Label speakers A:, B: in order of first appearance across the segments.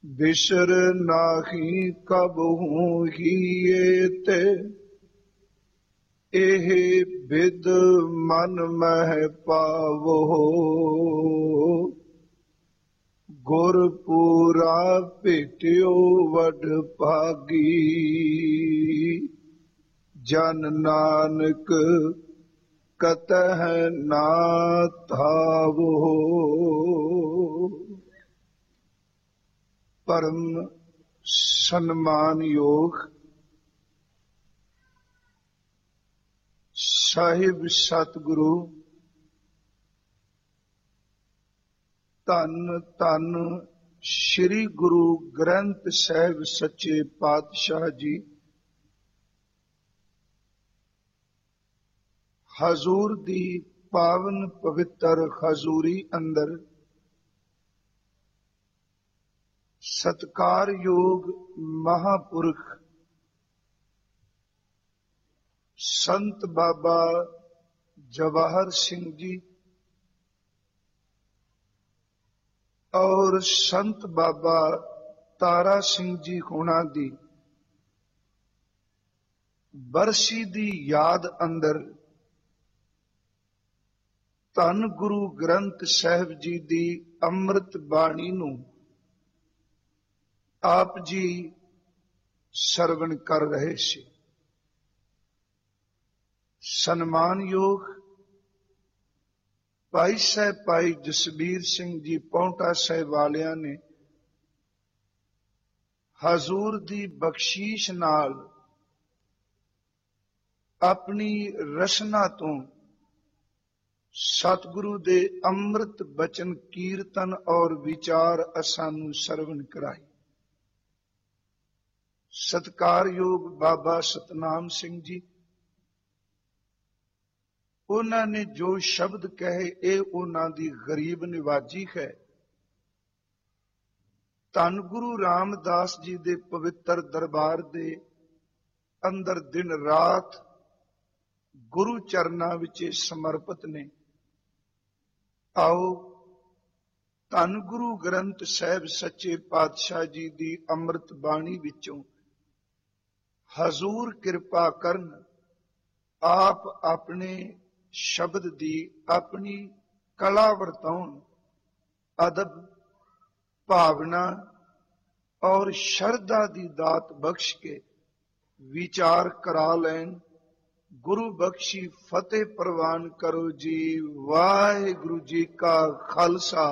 A: बिसर नाहि कबहू हीए ते एह बिद मन मह पावो। गुरपूरा भेटियो वड भागी जन नानक कतह ना थावो। परम सन्मानयोग ਸਾਹਿਬ ਸਤਿਗੁਰੂ ਧੰਨ ਧੰਨ ਸ੍ਰੀ ਗੁਰੂ ਗ੍ਰੰਥ ਸਾਹਿਬ ਸੱਚੇ ਪਾਤਸ਼ਾਹ ਜੀ ਹਜ਼ੂਰ ਦੀ ਪਾਵਨ ਪਵਿੱਤਰ ਹਜ਼ੂਰੀ ਅੰਦਰ ਸਤਿਕਾਰਯੋਗ ਮਹਾਪੁਰਖ संत बाबा जवाहर सिंह जी और संत बाबा तारा सिंह जी होना दी बरसी दी याद अंदर धन गुरु ग्रंथ साहिब जी दी अमृत बाणी नू आप जी सरवण कर रहे सी। सन्मानयोग भाई साहब भाई जसबीर सिंह जी पौंटा साहब वालियां ने हजूर दी बख्शीश नाल अपनी रसना तो सतगुरु दे अमृत बचन कीर्तन और विचार असानू सरवण कराई। सत्कारयोग बाबा सतनाम सिंह जी उन्होंने ने जो शब्द कहे ये उन्हों की गरीब निवाजी है। धन गुरु रामदास जी दे पवित्र दरबार दे अंदर दिन रात गुरु चरना विच समर्पित ने। आओ धन गुरु ग्रंथ साहिब सच्चे पातशाह जी दी अमृत बाणी विचों हजूर कृपा करन आप अपने शब्द दी अपनी कला वरताउन अदब भावना और शरदा दी दात बख्श के विचार करा लैन। गुरु बख्शी फतेह प्रवान करो जी। वाहिगुरु जी का खालसा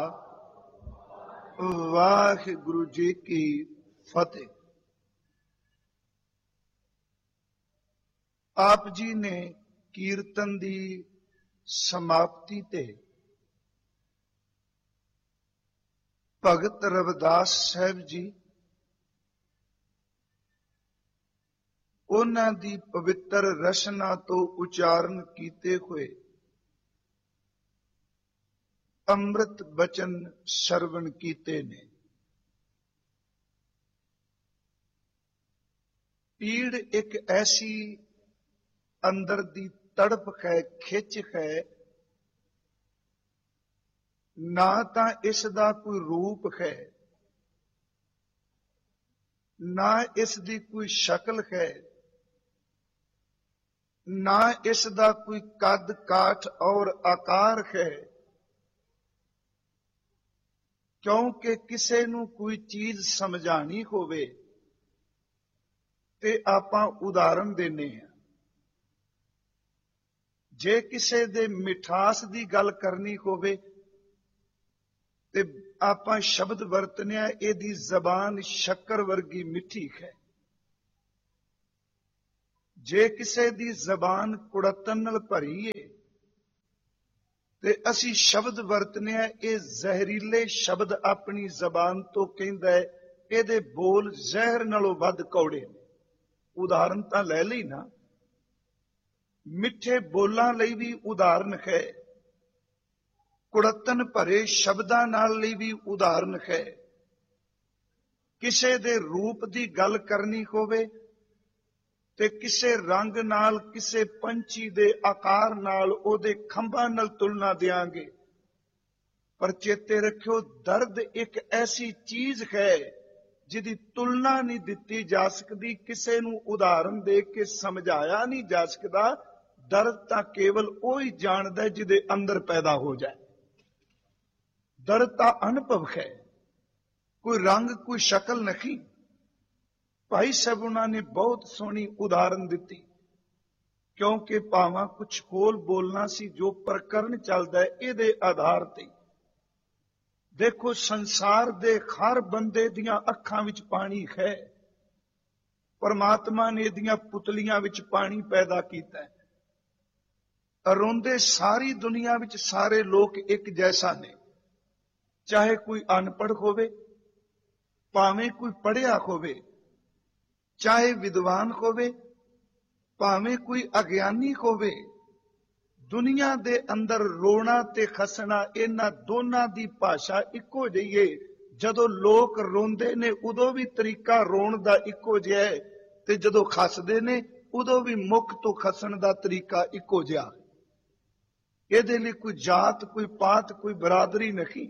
A: वाहिगुरु जी की फतेह। आप जी ने कीर्तन दी समाप्ति ते भगत रविदास साहब जी उन्हां दी पवित्र रचना तो उचारण कीते हुए अमृत बचन सरवण कीते ने। पीड़ एक ऐसी अंदर दी तड़प है खिच है ना तां इस दा कोई रूप है ना इस दी कोई शक्ल है ना इस दा कोई कद काठ और आकार है। क्योंकि किसे नू कोई चीज समझानी होवे ते आपां उदाहरण देने हैं। जे किसे दे मिठास दी गल करनी होवे ते आपां शब्द वरतने एदी जबान शक्कर वर्गी मिठी है। जे किसे दी जबान कुड़तन नाल भरी है ते असी शब्द वरतने ए जहरीले शब्द अपनी जबान तो कहंदा है एदे बोल जहर नालों वध कौड़े ने। उदाहरण तां लै लई ना। मिठे बोलां लई भी उदाहरण है कुड़तन भरे शब्दां नाल लई भी उदाहरण है। किसे दे रूप दी गल करनी होवे ते किसे रंग नाल किसे पंछी दे आकार नाल ओदे खंभां नाल तुलना देंगे। पर चेते रखियो दर्द एक ऐसी चीज है ਜਿਹਦੀ ਤੁਲਨਾ ਨਹੀਂ ਦਿੱਤੀ ਜਾ ਸਕਦੀ, ਕਿਸੇ ਨੂੰ ਉਦਾਹਰਨ ਦੇ ਕੇ ਸਮਝਾਇਆ ਨਹੀਂ ਜਾ ਸਕਦਾ। ਦਰਦ ਤਾਂ ਕੇਵਲ ਉਹ ਹੀ ਜਾਣਦਾ ਜਿਹਦੇ ਅੰਦਰ ਪੈਦਾ ਹੋ ਜਾਏ। ਦਰਦ ਤਾਂ ਅਨੁਭਵ ਹੈ, ਕੋਈ ਰੰਗ ਕੋਈ ਸ਼ਕਲ ਨਹੀਂ। ਭਾਈ ਸਾਹਿਬ ਉਹਨਾਂ ਨੇ ਬਹੁਤ ਸੋਹਣੀ ਉਦਾਹਰਨ ਦਿੱਤੀ, ਕਿਉਂਕਿ ਭਾਵਾਂ ਕੁਛ ਹੋਰ ਬੋਲਣਾ ਸੀ, ਜੋ ਪ੍ਰਕਰਨ ਚੱਲਦਾ ਹੈ ਇਹਦੇ ਆਧਾਰ ਤੇ। ਦੇਖੋ, ਸੰਸਾਰ ਦੇ ਹਰ ਬੰਦੇ ਦੀਆਂ ਅੱਖਾਂ ਵਿੱਚ ਪਾਣੀ ਹੈ। ਪਰਮਾਤਮਾ ਨੇ ਇਹਦੀਆਂ ਪੁਤਲੀਆਂ ਵਿੱਚ ਪਾਣੀ ਪੈਦਾ ਕੀਤਾ ਹੈ। ਰੋਂਦੇ ਸਾਰੀ ਦੁਨੀਆ ਵਿੱਚ ਸਾਰੇ ਲੋਕ ਇੱਕ ਜੈਸਾ ਨੇ, ਚਾਹੇ ਕੋਈ ਅਨਪੜ੍ਹ ਹੋਵੇ, ਭਾਵੇਂ ਕੋਈ ਪੜ੍ਹਿਆ ਹੋਵੇ, ਚਾਹੇ ਵਿਦਵਾਨ ਹੋਵੇ, ਭਾਵੇਂ ਕੋਈ ਅਗਿਆਨੀ ਹੋਵੇ। ਦੁਨੀਆ ਦੇ ਅੰਦਰ ਰੋਣਾ ਤੇ ਹੱਸਣਾ, ਇਹਨਾਂ ਦੋਨਾਂ ਦੀ ਭਾਸ਼ਾ ਇੱਕੋ ਜਿਹੀ ਹੈ। ਜਦੋਂ ਲੋਕ ਰੋਂਦੇ ਨੇ ਉਦੋਂ ਵੀ ਤਰੀਕਾ ਰੋਣ ਦਾ ਇੱਕੋ ਜਿਹਾ ਹੈ, ਤੇ ਜਦੋਂ ਹੱਸਦੇ ਨੇ ਉਦੋਂ ਵੀ ਮੁਖ ਤੋਂ ਹੱਸਣ ਦਾ ਤਰੀਕਾ ਇੱਕੋ ਜਿਹਾ। ਇਹਦੇ ਲਈ ਕੋਈ ਜਾਤ, ਕੋਈ ਪਾਤ, ਕੋਈ ਬਰਾਦਰੀ ਨਹੀਂ।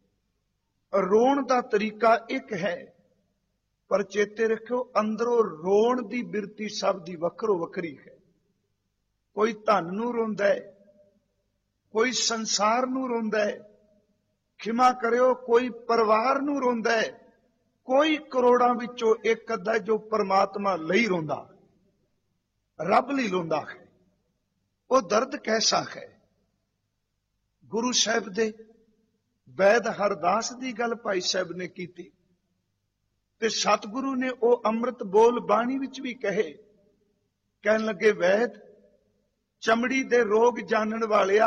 A: ਰੋਣ ਦਾ ਤਰੀਕਾ ਇੱਕ ਹੈ, ਪਰ ਚੇਤੇ ਰੱਖਿਓ, ਅੰਦਰੋਂ ਰੋਣ ਦੀ ਬਿਰਤੀ ਸਭ ਦੀ ਵੱਖਰੋ ਵੱਖਰੀ ਹੈ। ਕੋਈ ਧਨ ਨੂੰ ਰੋਂਦਾ ਹੈ, ਕੋਈ ਸੰਸਾਰ ਨੂੰ ਰੋਂਦਾ ਹੈ, ਖਿਮਾ ਕਰਿਓ, ਕੋਈ ਪਰਿਵਾਰ ਨੂੰ ਰੋਂਦਾ ਹੈ, ਕੋਈ ਕਰੋੜਾਂ ਵਿੱਚੋਂ ਇੱਕ ਅੱਧਾ ਜੋ ਪਰਮਾਤਮਾ ਲਈ ਰੋਂਦਾ, ਰੱਬ ਲਈ ਰੋਂਦਾ ਹੈ। ਉਹ ਦਰਦ ਕੈਸਾ ਹੈ? ਗੁਰੂ ਸਾਹਿਬ ਦੇ ਵੈਦ ਹਰਦਾਸ ਦੀ ਗੱਲ ਭਾਈ ਸਾਹਿਬ ਨੇ ਕੀਤੀ, ਤੇ ਸਤਿਗੁਰੂ ਨੇ ਉਹ ਅੰਮ੍ਰਿਤ ਬੋਲ ਬਾਣੀ ਵਿੱਚ ਵੀ ਕਹੇ। ਕਹਿਣ ਲੱਗੇ, ਵੈਦ ਚਮੜੀ ਦੇ ਰੋਗ ਜਾਣਨ ਵਾਲਿਆ,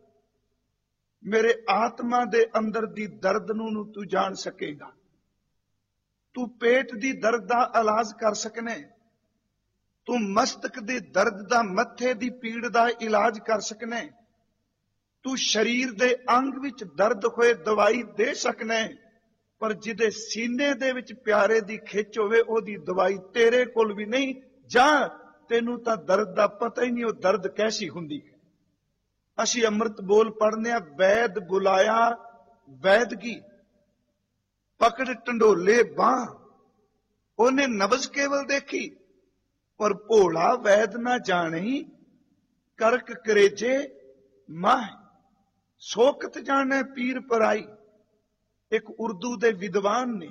A: ਮੇਰੇ ਆਤਮਾ ਦੇ ਅੰਦਰ ਦੀ ਦਰਦ ਨੂੰ ਤੂੰ ਜਾਣ ਸਕੇਗਾ। ਤੂੰ ਪੇਟ ਦੀ ਦਰਦ ਦਾ ਇਲਾਜ ਕਰ ਸਕਣਾ, ਤੂੰ ਮਸਤਕ ਦੇ ਦਰਦ ਦਾ, ਮੱਥੇ ਦੀ ਪੀੜ ਦਾ ਇਲਾਜ ਕਰ ਸਕਣਾ, ਤੂੰ ਸਰੀਰ ਦੇ ਅੰਗ ਵਿੱਚ ਦਰਦ ਹੋਏ ਦਵਾਈ ਦੇ ਸਕਣਾ, ਪਰ ਜਿਹਦੇ ਸੀਨੇ ਦੇ ਵਿੱਚ ਪਿਆਰੇ ਦੀ ਖਿੱਚ ਹੋਵੇ ਉਹਦੀ ਦਵਾਈ ਤੇਰੇ ਕੋਲ ਵੀ ਨਹੀਂ। ਜਾਂ ਤੈਨੂੰ ਤਾਂ ਦਰਦ ਦਾ ਪਤਾ ਹੀ ਨਹੀਂ, ਉਹ ਦਰਦ ਕੈਸੀ ਹੁੰਦੀ ਹੈ। ਅਸੀਂ ਅੰਮ੍ਰਿਤ ਬੋਲ ਪੜ੍ਹਨੇ ਆ, ਵੈਦ ਬੁਲਾਇਆ ਵੈਦਗੀ, ਪਕੜ ਢੰਡੋਲੇ ਬਾਹ। ਉਹਨੇ ਨਬਜ਼ ਕੇਵਲ ਦੇਖੀ, ਪਰ ਭੋਲਾ ਵੈਦ ਨਾ ਜਾਣੀ, ਕਰਕ ਕਰੇਜੇ ਮਾਹ ਸੋਕਤ ਜਾਣੇ ਪੀਰ ਪਰਾਈ। ਇੱਕ ਉਰਦੂ ਦੇ ਵਿਦਵਾਨ ਨੇ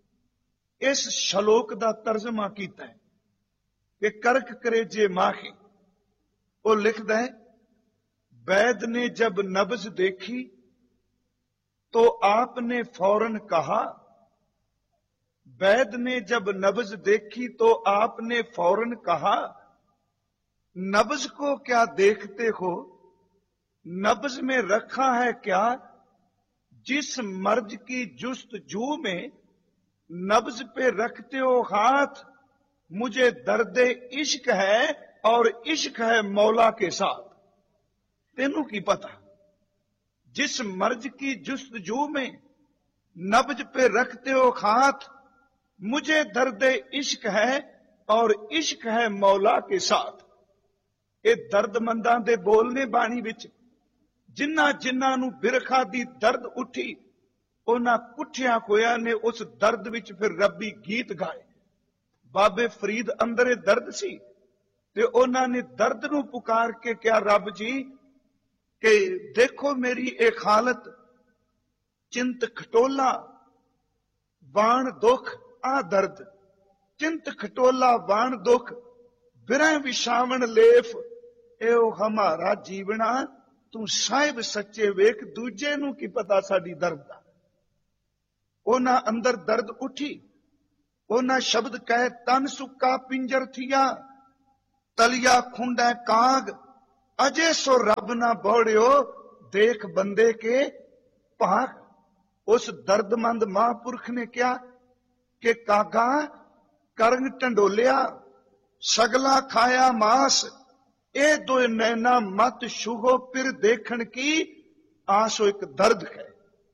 A: ਇਸ ਸ਼ਲੋਕ ਦਾ ਤਰਜਮਾ ਕੀਤਾ ਹੈ ਕਿ ਕਰਕ ਕਰੇਜੇ ਮਾਹੇ। ਉਹ ਲਿਖਦਾ ਹੈ, वैद ने जब नब्ज देखी तो आपने फौरन कहा, वैद ने जब नब्ज देखी तो आपने फौरन कहा, नब्ज को क्या देखते हो, नब्ज में रखा है क्या, जिस मर्ज की जुस्तजू में नब्ज पे रखते हो हाथ, मुझे दर्दे इश्क है और इश्क है मौला के साथ। तेनू की पता, जिस मर्ज की जुस्तजू में नब्ज पे रखते हो हाथ, मुझे दर्दे इश्क है और इश्क है मौला के साथ। ये दर्दमंदां दे बोलने बाणी विच, जिन्ना जिन्ना नू बिरखा दी दर्द उठी, उन्हां कुठिया होया ने उस दर्द विच फिर रब्बी गीत गाए। बाबे फरीद अंदर ये दर्द सी, ते उन्हां ने दर्द नू पुकार के क्या, रब जी कि देखो मेरी एक हालत, चिंत खटोला वाण दुख आ दर्द, चिंत खटोला वाण दुख बिरह विशावण लेफ, एओ हमारा जीवना, तू साहिब सच्चे वेख, दूजे नू की पता साडी दर्द दा। उन्हां अंदर दर्द उठी, उन्हां शब्द कहे, तन सुक्का पिंजर थिया, तलिया खुंडै काग, अजे सो रब ना बौड़ियो, देख बंदे के भाग। उस दर्दमंद महापुरख ने क्या कि कागा करंग टंडोलिया, सगला खाया मास, ए दो नैना मत शुगो फिर देखण की आस। एक दर्द है।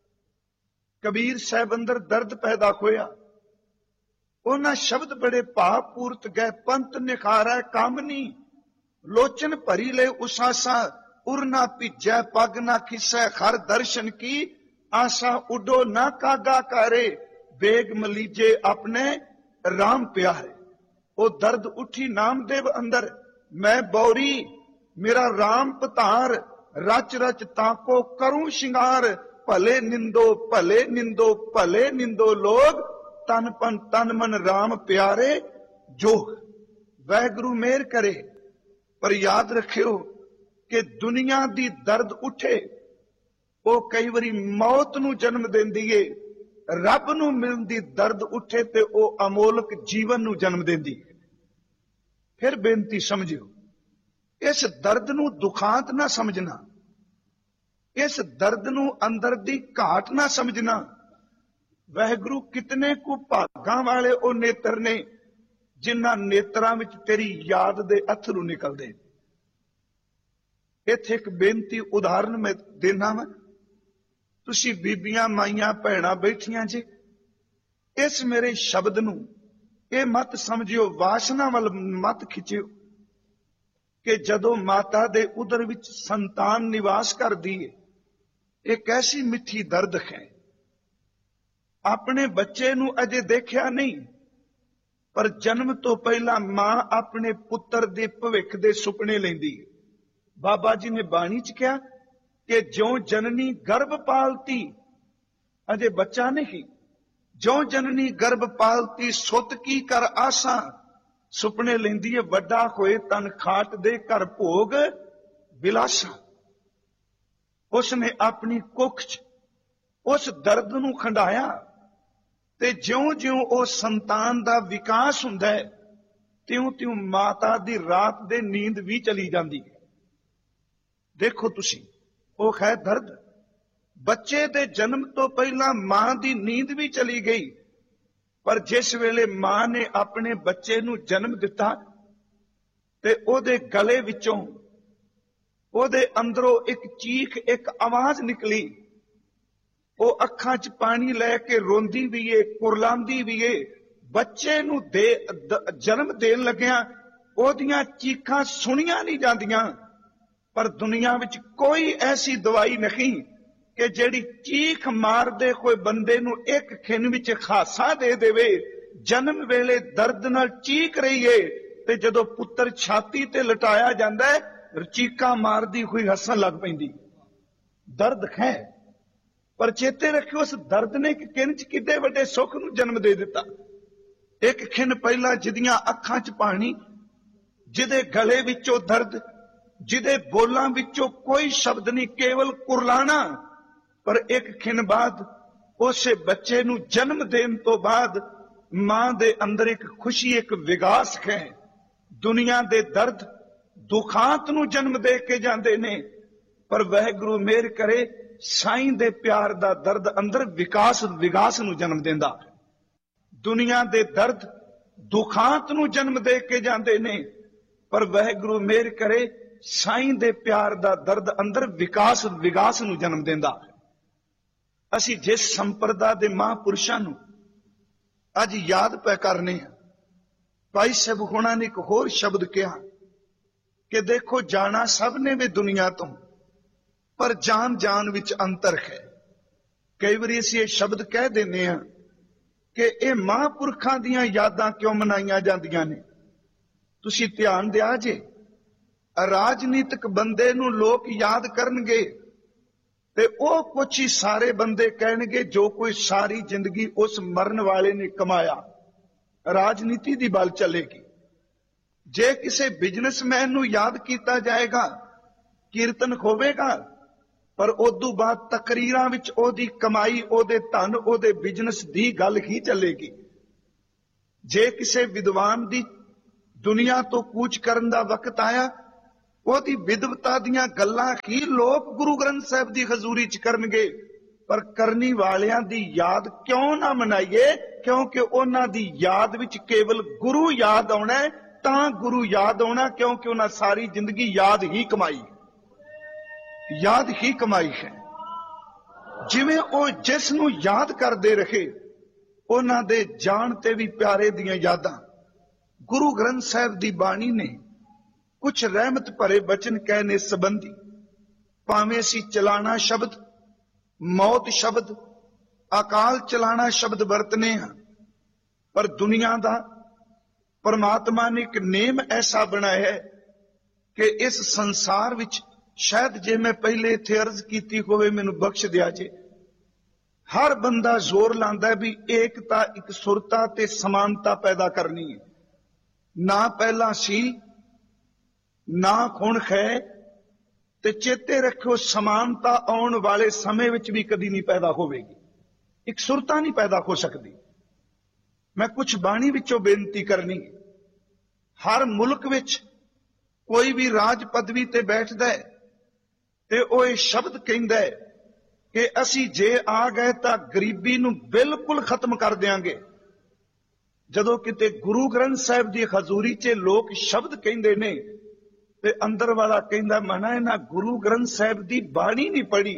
A: कबीर साहब अंदर दर्द पैदा होया, उन्हां शब्द बड़े भावपूर्त गए, पंत निखारै कामनी, लोचन भरी ले उसासा, उर ना भिजै पग ना खिसै, हर दर्शन की आसा, उडो ना कागा कारे, बेग मलीजे अपने राम प्यारे। ओ दर्द उठी नामदेव अंदर, मैं बौरी मेरा राम पतार, रच रच ताको करूं शिंगार, भले निंदो भले निंदो भले निंदो लोग, तन मन राम प्यारे जोग। वाहिगुरु मेहर करे। पर याद रखियो कि दुनिया दी दर्द उठे वो कई बारी मौत नूं जन्म देंदी है, रब नूं मिलण दी दर्द उठे ते वो अमोलक जीवन नूं जन्म देंदी है। फिर बेनती समझियो, इस दर्द नूं दुखांत ना समझना, इस दर्द नूं अंदर दी घाट ना समझना। वाहिगुरु कितने को भागां वाले ओ नेत्र ने जिन्हां नेत्रां विच तेरी याद दे अथरू निकलदे। इत्थे एक बेनती उदाहरण मैं देना वा, तुसी बीबियां माइयां भैणां बैठियां जे, इस मेरे शब्द नूं ये मत समझियो, वासना वल मत खिंचियो कि जदों माता दे उदर विच संतान निवास करदी है, एक ऐसी मिठी दर्द है। अपने बच्चे नूं अजे देखिया नहीं, पर जन्म तो पहला मां अपने पुत्र दे भविख दे सुपने लैंदी है। बाबा जी ने बाणी च कहा कि ज्यों जननी गर्भ पालती, अजे बच्चा नहीं, ज्यों जननी गर्भ पालती सुत की कर आसा, सुपने लेंदी है वड्डा होए तन खाट दे कर भोग विलासा। उसने अपनी कुख च उस दर्द नूं खंडाया ते ज्यों ज्यों ओ संतान दा विकास हुंदा है, त्यों त्यों माता दी रात दे नींद भी चली जाती है। देखो तुसी वो है दर्द, बच्चे दे जन्म तो पहला मां दी नींद भी चली गई, पर जिस वेले मां ने अपने बच्चे नूं जन्म दिता ते ओदे गले विचों ओदे अंदरों एक चीख एक आवाज निकली। वो अखां च पानी लैके रोंदी भी है, कुरलांदी भी है। बच्चे नूं जन्म देन लग्या ओदियां चीखां सुनियां नहीं जांदियां, पर दुनिया विच कोई ऐसी दवाई नहीं कि जेड़ी चीख मार दे कोई बंदे नूं एक खिन विच खासा दे देवे। जन्म वेले दर्द नाल चीख रही है ते जदों पुत्र छाती ते लटाया जांदा है, चीखा मारदी हुई हसन लग पैंदी। दर्द है, पर चेते रखियो उस दर्द ने एक खिन च किड्डे वड्डे सुख नूं जन्म दे दिता। एक खिन पहला जिदियां अखां च पानी, जिदे गले विचों दर्द, जिदे बोलां विचों कोई शब्द नहीं, केवल कुरलाना। पर एक खिन बाद उसे बच्चे नूं जन्म देन तो बाद मां दे अंदर एक खुशी एक विगास है। दुनिया दे दर्द दुखांत नूं जन्म दे के जांदे ने, पर वाहिगुरू मेहर करे साईं दे प्यार दा दर्द अंदर विगास नूं जन्म देंदा। दुनिया दे दर्द दुखांत नूं जन्म दे के जांदे ने, पर वाहिगुरू मेहर करे साईं दे प्यार दा दर्द अंदर विगास नूं जन्म देंदा। असी जिस संप्रदा दे महापुरुषां नूं अज याद पै करने हैं, भाई साहब होना ने एक होर शब्द कहा कि देखो जाना सब ने वे दुनिया तो, पर जान जान विच अंतर है। कई बार असीं ये शब्द कह देने हैं कि ये महापुरखां दियां यादां क्यों मनाईयां जांदियां ने। तुसीं ध्यान दिया जे, राजनीतिक बंदे नूं लोक याद करनगे ते ओ कुछ ही सारे बंदे कहणगे जो कोई सारी जिंदगी उस मरण वाले ने कमाया। राजनीति दी बल चलेगी। जे किसी बिजनेसमैन नूं याद किया जाएगा, कीर्तन होवेगा, पर उदों बाद तकरीरां विच ओदी कमाई, ओदे धन, ओदे बिजनेस दी गल ही चलेगी। जे किसी विद्वान दी दुनिया तो कूच करन दा वक्त आया, ओदी विदवता दियां गल्लां ही लोग गुरु ग्रंथ साहिब दी हजूरी च करनगे। पर करनी वालियां दी याद क्यों ना मनाइए, क्योंकि उन्हां दी याद विच केवल गुरु याद आउणा है, तां गुरु याद आउणा, क्योंकि उन्हां सारी जिंदगी याद ही कमाई है। जिवें ओ जिस नूं याद करदे रहे, उन्हां दे जान ते भी प्यारे दियां यादां। गुरु ग्रंथ साहिब दी बाणी ने कुछ रहमत भरे बचन कहने संबंधी, भावें असीं चलाना शब्द, मौत शब्द, ਅਕਾਲ ਚਲਾਣਾ ਸ਼ਬਦ ਵਰਤਨੇ ਹਾਂ, ਪਰ ਦੁਨੀਆ ਦਾ ਪਰਮਾਤਮਾ ਨੇ ਇੱਕ ਨੇਮ ਐਸਾ ਬਣਾਇਆ ਕਿ ਇਸ ਸੰਸਾਰ ਵਿੱਚ, ਸ਼ਾਇਦ ਜੇ ਮੈਂ ਪਹਿਲੇ ਇੱਥੇ ਅਰਜ਼ ਕੀਤੀ ਹੋਵੇ ਮੈਨੂੰ ਬਖਸ਼ ਦਿਆ ਜੇ, ਹਰ ਬੰਦਾ ਜ਼ੋਰ ਲਾਉਂਦਾ ਵੀ ਏਕਤਾ, ਇੱਕ ਸੁਰਤਾ ਤੇ ਸਮਾਨਤਾ ਪੈਦਾ ਕਰਨੀ ਹੈ। ਨਾ ਪਹਿਲਾਂ ਸੀ, ਨਾ ਹੁਣ ਹੈ, ਤੇ ਚੇਤੇ ਰੱਖਿਓ ਸਮਾਨਤਾ ਆਉਣ ਵਾਲੇ ਸਮੇਂ ਵਿੱਚ ਵੀ ਕਦੀ ਨਹੀਂ ਪੈਦਾ ਹੋਵੇਗੀ। ਇੱਕ ਸੁਰਤਾ ਨਹੀਂ ਪੈਦਾ ਹੋ ਸਕਦੀ। ਮੈਂ ਕੁਝ ਬਾਣੀ ਵਿੱਚੋਂ ਬੇਨਤੀ ਕਰਨੀ ਹੈ। ਹਰ ਮੁਲਕ ਵਿੱਚ ਕੋਈ ਵੀ ਰਾਜ ਪਦਵੀ ਤੇ ਬੈਠਦਾ ਹੈ ਤੇ ਉਹ ਇਹ ਸ਼ਬਦ ਕਹਿੰਦਾ ਹੈ ਕਿ ਅਸੀਂ ਜੇ ਆ ਗਏ ਤਾਂ ਗਰੀਬੀ ਨੂੰ ਬਿਲਕੁਲ ਖਤਮ ਕਰ ਦਿਆਂਗੇ। ਜਦੋਂ ਕਿਤੇ ਗੁਰੂ ਗ੍ਰੰਥ ਸਾਹਿਬ ਦੀ ਹਜ਼ੂਰੀ 'ਚ ਲੋਕ ਸ਼ਬਦ ਕਹਿੰਦੇ ਨੇ ਤੇ ਅੰਦਰ ਵਾਲਾ ਕਹਿੰਦਾ, ਮਨਾ ਇਹਨਾਂ ਗੁਰੂ ਗ੍ਰੰਥ ਸਾਹਿਬ ਦੀ ਬਾਣੀ ਨਹੀਂ ਪੜ੍ਹੀ।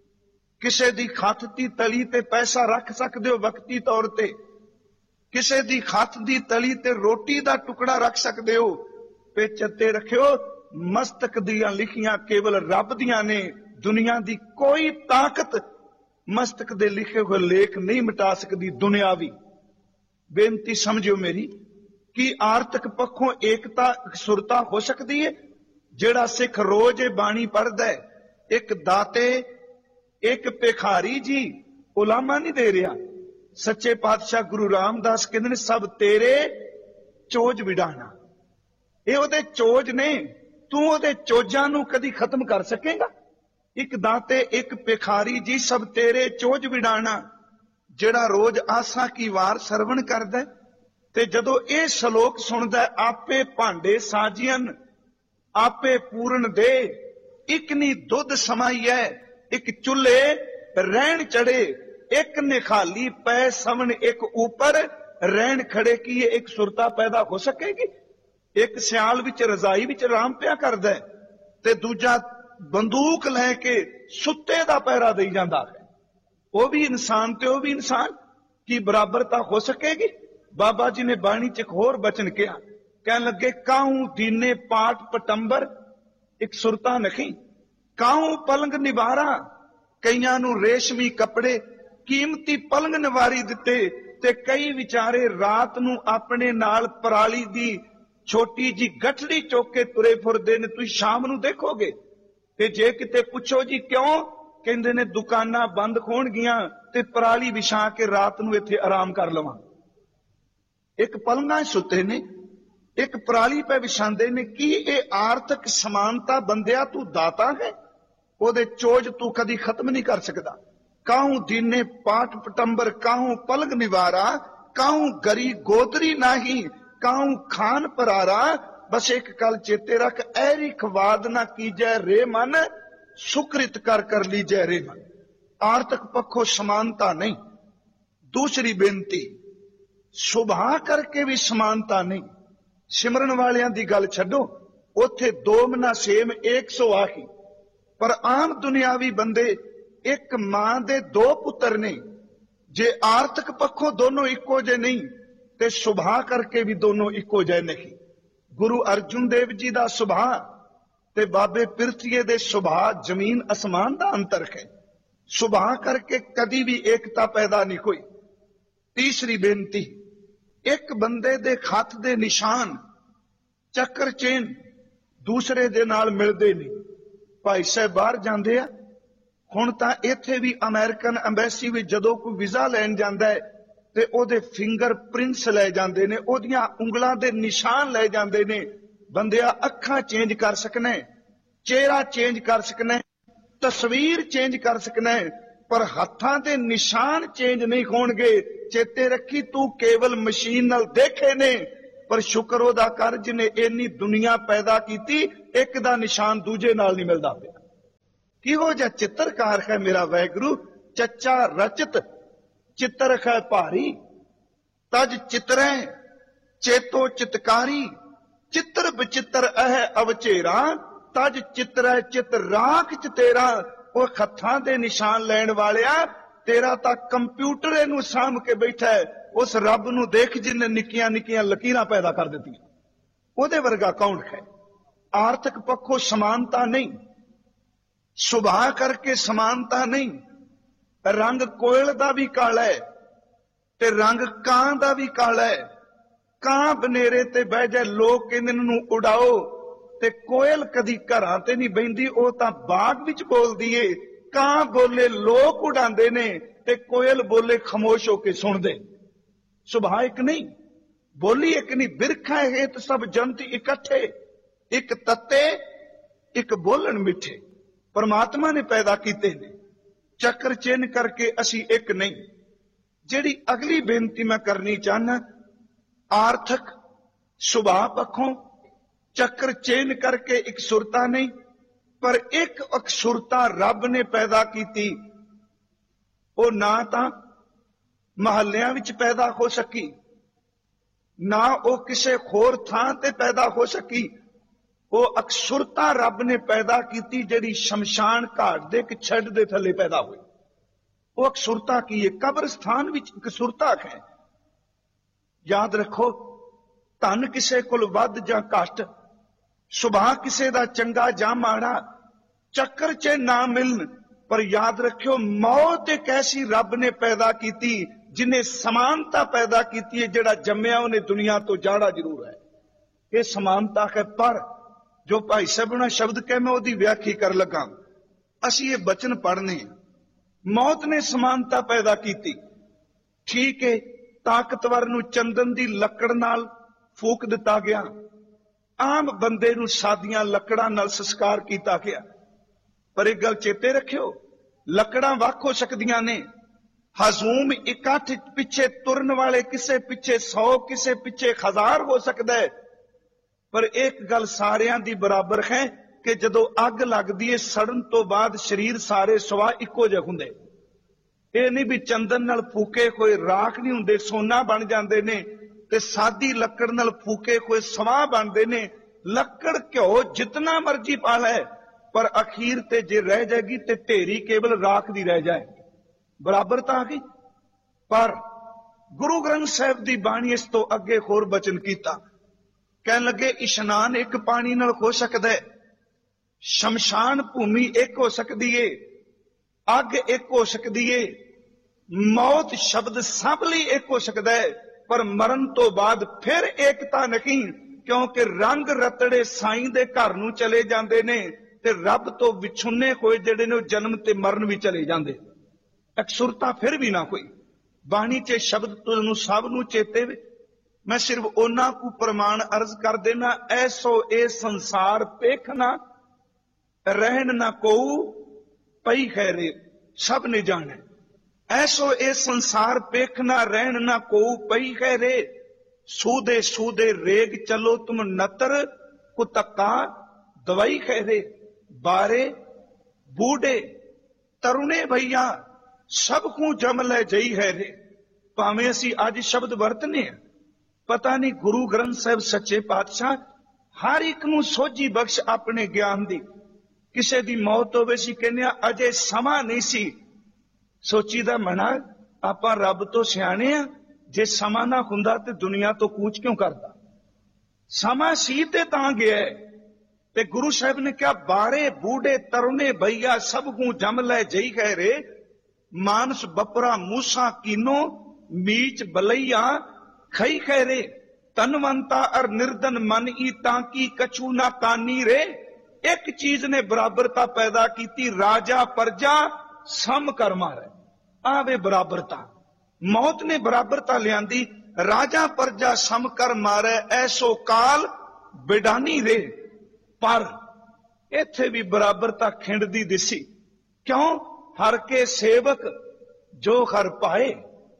A: ਕਿਸੇ ਦੀ ਹੱਥ ਦੀ ਤਲੀ ਤੇ ਪੈਸਾ ਰੱਖ ਸਕਦੇ ਹੋ ਵਕਤੀ ਤੌਰ ਤੇ, ਕਿਸੇ ਦੀ ਹੱਥ ਦੀ ਤਲੀ ਤੇ ਰੋਟੀ ਦਾ ਟੁਕੜਾ ਰੱਖ ਸਕਦੇ ਹੋ, ਤੇ ਚੇਤੇ ਰੱਖਿਓ ਮਸਤਕ ਦੀਆਂ ਲਿਖੀਆਂ ਕੇਵਲ ਰੱਬ ਦੀਆਂ ਨੇ। ਦੁਨੀਆ ਦੀ ਕੋਈ ਤਾਕਤ ਮਸਤਕ ਦੇ ਲਿਖੇ ਹੋਏ ਲੇਖ ਨਹੀਂ ਮਿਟਾ ਸਕਦੀ ਦੁਨਿਆਵੀ। ਬੇਨਤੀ ਸਮਝਿਓ ਮੇਰੀ, ਕਿ ਆਰਥਿਕ ਪੱਖੋਂ ਏਕਤਾ ਇਕਸੁਰਤਾ ਹੋ ਸਕਦੀ ਹੈ? ਜਿਹੜਾ ਸਿੱਖ ਰੋਜ਼ ਇਹ ਬਾਣੀ ਪੜ੍ਹਦਾ ਹੈ, ਇੱਕ ਦਾਤੇ ਇੱਕ ਭਿਖਾਰੀ ਜੀ ਉਲਾਮਾ ਨਹੀਂ ਦੇ ਰਿਹਾ। ਸੱਚੇ ਪਾਤਸ਼ਾਹ ਗੁਰੂ ਰਾਮਦਾਸ ਕਹਿੰਦੇ ਨੇ ਸਭ ਤੇਰੇ ਚੋਜ ਵਿਡਾਣਾ। ਇਹ ਉਹਦੇ ਚੋਜ ਨੇ, ਤੂੰ ਉਹਦੇ ਚੋਜਾਂ ਨੂੰ ਕਦੀ ਖਤਮ ਕਰ ਸਕੇਗਾ? ਇੱਕ ਦਾਤੇ ਇੱਕ ਭਿਖਾਰੀ ਜੀ ਸਭ ਤੇਰੇ ਚੋਜ ਵਿਡਾਣਾ। ਜਿਹੜਾ ਰੋਜ਼ ਆਸਾ ਕੀ ਵਾਰ ਸਰਵਣ ਕਰਦਾ ਤੇ ਜਦੋਂ ਇਹ ਸ਼ਲੋਕ ਸੁਣਦਾ, ਆਪੇ ਭਾਂਡੇ ਸਾਜੀਆਂ ਆਪੇ ਪੂਰਨ ਦੇ, ਇੱਕ ਨੀ ਦੁੱਧ ਸਮਾਈਐ ਇੱਕ ਚੁੱਲ੍ਹੇ ਰਹਿਣ ਚੜੇ, ਇੱਕ ਨਿਖਾਲੀ ਪੈ ਸਮਨ ਇੱਕ ਉੱਪਰ ਰਹਿਣ ਖੜੇ। ਕੀ ਇਹ ਇੱਕ ਸੁਰਤਾ ਪੈਦਾ ਹੋ ਸਕੇਗੀ? ਇੱਕ ਸਿਆਲ ਵਿੱਚ ਰਜ਼ਾਈ ਵਿੱਚ ਆਰਾਮ ਪਿਆ ਕਰਦਾ ਤੇ ਦੂਜਾ ਬੰਦੂਕ ਲੈ ਕੇ ਸੁੱਤੇ ਦਾ ਪਹਿਰਾ ਦੇਈ ਜਾਂਦਾ ਹੈ। ਉਹ ਵੀ ਇਨਸਾਨ ਤੇ ਉਹ ਵੀ ਇਨਸਾਨ, ਕੀ ਬਰਾਬਰਤਾ ਹੋ ਸਕੇਗੀ? ਬਾਬਾ ਜੀ ਨੇ ਬਾਣੀ 'ਚ ਇੱਕ ਹੋਰ ਬਚਨ ਕਿਹਾ, ਕਹਿਣ ਲੱਗੇ ਕਾਹੂ ਦੀਨੇ ਪਾਟ ਪਟੰਬਰ, ਇੱਕ ਸੁਰਤਾ ਨਖੀ, ਕਾਹੂ ਪਲੰਗ ਨਿਵਾਰਾ। ਕਈਆਂ ਨੂੰ ਰੇਸ਼ਮੀ ਕੱਪੜੇ ਕੀਮਤੀ ਪਲੰਗ ਨਿਵਾਰੀ ਦਿੱਤੇ ਤੇ ਕਈ ਵਿਚਾਰੇ ਰਾਤ ਨੂੰ ਆਪਣੇ ਨਾਲ ਪਰਾਲੀ ਦੀ ਛੋਟੀ ਜੀ ਗਠੜੀ ਚੁੱਕ ਕੇ ਤੁਰੇ ਫਿਰਦੇ ਨੇ। ਤੁਸੀਂ ਸ਼ਾਮ ਨੂੰ ਦੇਖੋਗੇ ਤੇ ਜੇ ਕਿਤੇ ਪੁੱਛੋ ਜੀ ਕਿਉਂ, ਕਹਿੰਦੇ ਨੇ ਦੁਕਾਨਾਂ ਬੰਦ ਹੋਣਗੀਆਂ ਤੇ ਪਰਾਲੀ ਵਿਛਾ ਕੇ ਰਾਤ ਨੂੰ ਇੱਥੇ ਆਰਾਮ ਕਰ ਲਵਾਂ। ਇੱਕ ਪਲੰਘਾਂ ਸੁੱਤੇ ਨੇ, ਇੱਕ ਪਰਾਲੀ ਪੈ ਵਿਛਾਉਂਦੇ ਨੇ। ਕੀ ਇਹ ਆਰਥਿਕ ਸਮਾਨਤਾ ਬੰਦਿਆ ਤੂੰ ਦਾਤਾ ਹੈ? ਉਹਦੇ ਚੋਜ ਤੂੰ ਕਦੀ ਖਤਮ ਨਹੀਂ ਕਰ ਸਕਦਾ। ਕਾਹੂ ਦੀਨੇ ਪਾਟ ਪਟੰਬਰ ਕਾਹੂ ਪਲਗ ਨਿਵਾਰਾ, ਕਾਹੂ ਗਰੀ ਗੋਦਰੀ ਨਾਹੀ ਕਾਹੂ ਖਾਨ ਪਰਾਰਾ। ਬਸ ਇੱਕ ਗੱਲ ਚੇਤੇ ਰੱਖ, ਐਰੀ ਖਵਾਦ ਨਾ ਕੀਜੈ ਰੇ ਮਨ, ਸੁਕ੍ਰਿਤ ਕਰ ਕਰ ਲੀਜੈ ਰੇ ਮਨ। ਆਰਥਿਕ ਪੱਖੋਂ ਸਮਾਨਤਾ ਨਹੀਂ। ਦੂਸਰੀ ਬੇਨਤੀ, ਸੁਭਾ ਕਰਕੇ ਵੀ ਸਮਾਨਤਾ ਨਹੀਂ। ਸਿਮਰਨ ਵਾਲਿਆਂ ਦੀ ਗੱਲ ਛੱਡੋ, ਉੱਥੇ 2 ਮਨਾ ਸੇਮ 100 ਆਹੀ, ਪਰ ਆਮ ਦੁਨਿਆਵੀ ਬੰਦੇ ਇੱਕ ਮਾਂ ਦੇ 2 ਪੁੱਤਰ ਨੇ। ਜੇ ਆਰਥਿਕ ਪੱਖੋਂ ਦੋਨੋਂ ਇੱਕੋ ਜਿਹੇ ਨਹੀਂ ਤੇ ਸੁਭਾ ਕਰਕੇ ਵੀ ਦੋਨੋਂ ਇੱਕੋ ਜਿਹੇ ਨਹੀਂ। ਗੁਰੂ ਅਰਜੁਨ ਦੇਵ ਜੀ ਦਾ ਸੁਭਾਅ ਤੇ ਬਾਬੇ ਪਿਰਥੀਏ ਦੇ ਸੁਭਾਅ ਜ਼ਮੀਨ ਅਸਮਾਨ ਦਾ ਅੰਤਰ ਹੈ। ਸੁਭਾਅ ਕਰਕੇ ਕਦੀ ਵੀ ਏਕਤਾ ਪੈਦਾ ਨਹੀਂ ਹੋਈ। ਤੀਸਰੀ ਬੇਨਤੀ, ਇੱਕ ਬੰਦੇ ਦੇ ਹੱਥ ਦੇ ਨਿਸ਼ਾਨ ਚੱਕਰ ਚੇਨ ਦੂਸਰੇ ਦੇ ਨਾਲ ਮਿਲਦੇ ਨਹੀਂ। ਭਾਈ ਸਾਹਿਬ ਬਾਹਰ ਜਾਂਦੇ ਆ, ਹੁਣ ਤਾਂ ਇੱਥੇ ਵੀ ਅਮਰੀਕਨ ਐਮਬੈਸੀ ਵਿੱਚ ਜਦੋਂ ਕੋਈ ਵੀਜ਼ਾ ਲੈਣ ਜਾਂਦਾ ਹੈ ਤੇ ਉਹਦੇ ਫਿੰਗਰ ਪ੍ਰਿੰਟਸ ਲੈ ਜਾਂਦੇ ਨੇ, ਉਹਦੀਆਂ ਉਂਗਲਾਂ ਦੇ ਨਿਸ਼ਾਨ ਲੈ ਜਾਂਦੇ ਨੇ। ਬੰਦਿਆ ਅੱਖਾਂ ਚੇਂਜ ਕਰ ਸਕਣਾ, ਚਿਹਰਾ ਚੇਂਜ ਕਰ ਸਕਣਾ, ਤਸਵੀਰ ਚੇਂਜ ਕਰ ਸਕਣਾ, ਪਰ ਹੱਥਾਂ ਦੇ ਨਿਸ਼ਾਨ ਚੇਂਜ ਨਹੀਂ ਹੋਣਗੇ। ਚੇਤੇ ਰੱਖੀ, ਤੂੰ ਕੇਵਲ ਮਸ਼ੀਨ ਨਾਲ ਦੇਖੇ ਨੇ, ਪਰ ਸ਼ੁਕਰ ਉਹਦਾ ਕਰ ਜਿਹਨੇ ਇੰਨੀ ਦੁਨੀਆ ਪੈਦਾ ਕੀਤੀ, ਇੱਕ ਦਾ ਨਿਸ਼ਾਨ ਦੂਜੇ ਨਾਲ ਨਹੀਂ ਮਿਲਦਾ ਪਿਆ। ਕਿਹੋ ਜਿਹਾ ਚਿੱਤਰਕਾਰ ਹੈ ਮੇਰਾ ਵਾਹਿਗੁਰੂ, ਚੱਚਾ ਰਚਤ ਚਿੱਤਰ ਹੈ ਭਾਰੀ, ਤਜ ਚਿਤਰੈ ਚੇਤੋ ਚਿਤਕਾਰੀ, ਚਿੱਤਰ ਬਚਿੱਤਰ ਅਹ ਅਵਚੇਰਾ, ਤਜ ਚਿਤਰੈ ਚਿਤ ਰਾਖ ਚ ਤੇਰਾ। ਉਹ ਹੱਥਾਂ ਦੇ ਨਿਸ਼ਾਨ ਲੈਣ ਵਾਲਿਆ, ਤੇਰਾ ਤਾਂ ਕੰਪਿਊਟਰ ਇਹਨੂੰ ਸਾਂਭ ਕੇ ਬੈਠਾ ਹੈ। ਉਸ ਰੱਬ ਨੂੰ ਦੇਖ ਜਿਹਨੇ ਨਿੱਕੀਆਂ ਨਿੱਕੀਆਂ ਲਕੀਰਾਂ ਪੈਦਾ ਕਰ ਦਿੱਤੀਆਂ, ਉਹਦੇ ਵਰਗਾ ਕੌਣ ਹੈ? ਆਰਥਿਕ ਪੱਖੋਂ ਸਮਾਨਤਾ ਨਹੀਂ, ਸੁਭਾਅ ਕਰਕੇ ਸਮਾਨਤਾ ਨਹੀਂ, ਰੰਗ ਕੋਇਲ ਦਾ ਵੀ ਕਾਲਾ ਹੈ ਤੇ ਰੰਗ ਕਾਂ ਦਾ ਵੀ ਕਾਲਾ ਹੈ। ਕਾਂ ਬਨੇਰੇ ਤੇ ਬਹਿ ਜਾਏ, ਲੋਕ ਕਹਿੰਦੇ ਨੂੰ ਉਡਾਓ, ਤੇ ਕੋਇਲ ਕਦੀ ਘਰਾਂ ਤੇ ਨਹੀਂ ਬਹਿੰਦੀ, ਉਹ ਤਾਂ ਬਾਗ ਵਿੱਚ ਬੋਲਦੀ ਏ। ਕਾਂ ਬੋਲੇ ਲੋਕ ਉਡਾਉਂਦੇ ਨੇ, ਤੇ ਕੋਇਲ ਬੋਲੇ ਖਮੋਸ਼ ਹੋ ਕੇ ਸੁਣਦੇ। ਸੁਭਾਅ ਇੱਕ ਨਹੀਂ, ਬੋਲੀ ਇੱਕ ਨਹੀਂ। ਬਿਰਖਾ ਹੇਤ ਸਭ ਜੰਤ ਇਕੱਠੇ, ਇੱਕ ਤੱਤੇ ਇੱਕ ਬੋਲਣ ਮਿੱਠੇ। ਪਰਮਾਤਮਾ ਨੇ ਪੈਦਾ ਕੀਤੇ ਨੇ, ਚੱਕਰ ਚਿੰਨ ਕਰਕੇ ਅਸੀਂ ਇੱਕ ਨਹੀਂ। ਜਿਹੜੀ ਅਗਲੀ ਬੇਨਤੀ ਮੈਂ ਕਰਨੀ ਚਾਹਨਾ, ਆਰਥਕ ਸੁਭਾਅ ਪੱਖੋਂ ਚੱਕਰ ਚਿੰਨ ਕਰਕੇ ਇੱਕ ਸੁਰਤਾ ਨਹੀਂ, ਪਰ ਇੱਕ ਅਕਸੁਰਤਾ ਰੱਬ ਨੇ ਪੈਦਾ ਕੀਤੀ। ਉਹ ਨਾ ਤਾਂ ਮਹੱਲਿਆਂ ਵਿੱਚ ਪੈਦਾ ਹੋ ਸਕੀ, ਨਾ ਉਹ ਕਿਸੇ ਹੋਰ ਥਾਂ ਤੇ ਪੈਦਾ ਹੋ ਸਕੀ। ਉਹ ਅਕਸੁਰਤਾ ਰੱਬ ਨੇ ਪੈਦਾ ਕੀਤੀ, ਜਿਹੜੀ ਸ਼ਮਸ਼ਾਨ ਘਾਟ ਦੇ ਇੱਕ ਛੱਡ ਦੇ ਥੱਲੇ ਪੈਦਾ ਹੋਈ। ਉਹ ਅਕਸੁਰਤਾ ਕੀ ਹੈ? ਕਬਰਸਤਾਨ ਵਿੱਚ ਇੱਕ ਸੁਰਤਾ ਹੈ। ਯਾਦ ਰੱਖੋ, ਧਨ ਕਿਸੇ ਕੋਲ ਵੱਧ ਜਾਂ ਘੱਟ, ਸੁਭਾਅ ਕਿਸੇ ਦਾ ਚੰਗਾ ਜਾਂ ਮਾੜਾ, ਚੱਕਰ 'ਚ ਨਾ ਮਿਲਣ, ਪਰ ਯਾਦ ਰੱਖਿਓ, ਮੌਤ ਇੱਕ ਐਸੀ ਰੱਬ ਨੇ ਪੈਦਾ ਕੀਤੀ ਜਿਹਨੇ ਸਮਾਨਤਾ ਪੈਦਾ ਕੀਤੀ ਹੈ। ਜਿਹੜਾ ਜੰਮਿਆ ਉਹਨੇ ਦੁਨੀਆ ਤੋਂ ਜਾਣਾ ਜ਼ਰੂਰ ਹੈ। ਇਹ ਸਮਾਨਤਾ ਹੈ। ਪਰ ਜੋ ਭਾਈ ਸਾਹਿਬ ਨੇ ਸ਼ਬਦ ਕਹੇ, ਮੈਂ ਉਹਦੀ ਵਿਆਖਿਆ ਕਰ ਲੱਗਾ। ਅਸੀਂ ਇਹ ਬਚਨ ਪੜ੍ਹਨੇ, ਮੌਤ ਨੇ ਸਮਾਨਤਾ ਪੈਦਾ ਕੀਤੀ। ਠੀਕ ਹੈ, ਤਾਕਤਵਰ ਨੂੰ ਚੰਦਨ ਦੀ ਲੱਕੜ ਨਾਲ ਫੂਕ ਦਿੱਤਾ ਗਿਆ, ਆਮ ਬੰਦੇ ਨੂੰ ਸਾਦੀਆਂ ਲੱਕੜਾਂ ਨਾਲ ਸੰਸਕਾਰ ਕੀਤਾ ਗਿਆ। ਪਰ ਇੱਕ ਗੱਲ ਚੇਤੇ ਰੱਖਿਓ, ਲੱਕੜਾਂ ਵੱਖ ਹੋ ਸਕਦੀਆਂ ਨੇ। ਹਜ਼ੂਮ ਇਕੱਠ ਪਿੱਛੇ ਤੁਰਨ ਵਾਲੇ ਕਿਸੇ ਪਿੱਛੇ 100, ਕਿਸੇ ਪਿੱਛੇ 1000 ਹੋ ਸਕਦਾ ਹੈ। ਪਰ ਇੱਕ ਗੱਲ ਸਾਰਿਆਂ ਦੀ ਬਰਾਬਰ ਹੈ ਕਿ ਜਦੋਂ ਅੱਗ ਲੱਗਦੀ ਹੈ, ਸੜਨ ਤੋਂ ਬਾਅਦ ਸਰੀਰ ਸਾਰੇ ਸਵਾ ਇੱਕੋ ਜਿਹੇ ਹੁੰਦੇ। ਇਹ ਨਹੀਂ ਵੀ ਚੰਦਨ ਨਾਲ ਫੂਕੇ ਹੋਏ ਰਾਖ ਨਹੀਂ ਹੁੰਦੇ, ਸੋਨਾ ਬਣ ਜਾਂਦੇ ਨੇ, ਤੇ ਸਾਦੀ ਲੱਕੜ ਨਾਲ ਫੂਕੇ ਹੋਏ ਸਵਾਹ ਬਣਦੇ ਨੇ। ਲੱਕੜ ਘਿਓ ਜਿਤਨਾ ਮਰਜੀ ਪਾ ਲੈ, ਪਰ ਅਖੀਰ ਤੇ ਜੇ ਰਹਿ ਜਾਏਗੀ ਤੇ ਢੇਰੀ ਕੇਵਲ ਰਾਖ ਦੀ ਰਹਿ ਜਾਏ। ਬਰਾਬਰਤਾ ਆ ਗਈ। ਪਰ ਗੁਰੂ ਗ੍ਰੰਥ ਸਾਹਿਬ ਦੀ ਬਾਣੀ ਇਸ ਤੋਂ ਅੱਗੇ ਹੋਰ ਬਚਨ ਕੀਤਾ। ਕਹਿਣ ਲੱਗੇ, ਇਸ਼ਨਾਨ ਇੱਕ ਪਾਣੀ ਨਾਲ ਹੋ ਸਕਦਾ ਹੈ, ਸ਼ਮਸ਼ਾਨ ਭੂਮੀ ਇੱਕ ਹੋ ਸਕਦੀ ਏ, ਅੱਗ ਇੱਕ ਹੋ ਸਕਦੀ ਏ, ਮੌਤ ਸ਼ਬਦ ਸਭ ਲਈ ਇੱਕ ਹੋ ਸਕਦਾ ਹੈ, ਪਰ ਮਰਨ ਤੋਂ ਬਾਅਦ ਫਿਰ ਏਕਤਾ ਨਹੀਂ। ਕਿਉਂਕਿ ਰੰਗ ਰਤੜੇ ਸਾਈਂ ਦੇ ਘਰ ਨੂੰ ਚਲੇ ਜਾਂਦੇ ਨੇ, ਤੇ ਰੱਬ ਤੋਂ ਵਿਛੁੰਨੇ ਹੋਏ ਜਿਹੜੇ ਨੇ ਉਹ ਜਨਮ ਤੇ ਮਰਨ ਵੀ ਚਲੇ ਜਾਂਦੇ। ਅਕਸੁਰਤਾ ਫਿਰ ਵੀ ਨਾ ਕੋਈ। ਬਾਣੀ 'ਚ ਸ਼ਬਦ ਤੁਹਾਨੂੰ ਸਭ ਨੂੰ ਚੇਤੇ ਵੇ। ਮੈਂ ਸਿਰਫ ਉਹਨਾਂ ਕੋ ਪ੍ਰਮਾਣ ਅਰਜ਼ ਕਰ ਦੇਣਾ, ਐਸੋ ਇਹ ਸੰਸਾਰ ਪੇਖਣਾ, ਰਹਿਣ ਨਾ ਕੋਊ ਪਈ ਖੈਰੇ। ਸਭ ਨੇ ਜਾਣਾ, ਐਸੋ ਇਹ ਸੰਸਾਰ ਪੇਖਣਾ, ਰਹਿਣ ਨਾ ਕੋਊ ਪਈ ਖੈਰੇ। ਸੂਦੇ ਸੂਦੇ ਰੇਗ ਚਲੋ ਤੁਮ ਨਤਰ, ਕੁਤੱਕਾ ਦਵਾਈ ਖੈਰੇ। ਬਾਰੇ ਬੂढ़े ਤਰੁਣੇ ਭਈਆ, ਸਭ ਨੂੰ ਜਮ ਲੈ ਜਈ ਹੈ ਰੇ। ਭਾਵੇਂ ਅਸੀਂ ਅੱਜ ਸ਼ਬਦ ਵਰਤਨੇ ਆ, ਪਤਾ ਨਹੀਂ ਗੁਰੂ ਗ੍ਰੰਥ ਸਾਹਿਬ ਸੱਚੇ ਪਾਤਸ਼ਾਹ ਹਰ ਇੱਕ ਨੂੰ ਸੋਝੀ ਬਖਸ਼ ਆਪਣੇ ਗਿਆਨ ਦੀ। ਕਿਸੇ ਦੀ ਮੌਤ ਹੋਵੇ ਸੀ ਕਹਿੰਦੇ ਆ ਅਜੇ ਸਮਾਂ ਨਹੀਂ ਸੀ। ਸੋਚੀਦਾ ਮਨਾ ਆਪਾਂ ਰੱਬ ਤੋਂ ਸਿਆਣੇ ਆ, ਜੇ ਸਮਾਂ ਨਾ ਹੁੰਦਾ ਤੇ ਦੁਨੀਆ ਤੋਂ ਕੂਚ ਕਿਉਂ ਕਰਦਾ? ਸਮਾਂ ਸੀ ਤੇ ਤਾਂ ਗਿਆ। ਤੇ ਗੁਰੂ ਸਾਹਿਬ ਨੇ ਕਿਹਾ, ਬਾਰੇ ਬੂढ़े ਤਰੁਣੇ ਭਈਆ, ਸਭ ਨੂੰ ਜਮ ਲੈ ਜਈ ਹੈ ਰੇ। ਮਾਨਸ ਬਪਰਾ ਮੂਸਾ ਕੀਨੋ, ਮੀਚ ਬਲਈਆ ਖਈ ਖੈਰੇ। ਤਨਵੰਤਾ ਅਰ ਨਿਰਦਨ ਮਨ ਈ, ਤਾਂ ਕੀ ਕਛੂ ਨਾ ਕਾਨੀ ਰੇ। ਇੱਕ ਚੀਜ਼ ਨੇ ਬਰਾਬਰਤਾ ਪੈਦਾ ਕੀਤੀ, ਰਾਜਾ ਪ੍ਰਜਾ ਸਮ ਕਰ ਮਾਰੇ। ਆਵੇ ਬਰਾਬਰਤਾ। ਮੌਤ ਨੇ ਬਰਾਬਰਤਾ ਲਿਆਂਦੀ, ਰਾਜਾ ਪ੍ਰਜਾ ਸਮ ਕਰ ਮਾਰੇ, ਐਸੋ ਕਾਲ ਬਿਡਾਨੀ ਰੇ। ਪਰ ਇੱਥੇ ਵੀ ਬਰਾਬਰਤਾ ਖਿੰਡਦੀ ਦਿਸੀ। ਕਿਉਂ? ਹਰ ਕੇ ਸੇਵਕ ਜੋ ਹਰ ਪਾਏ।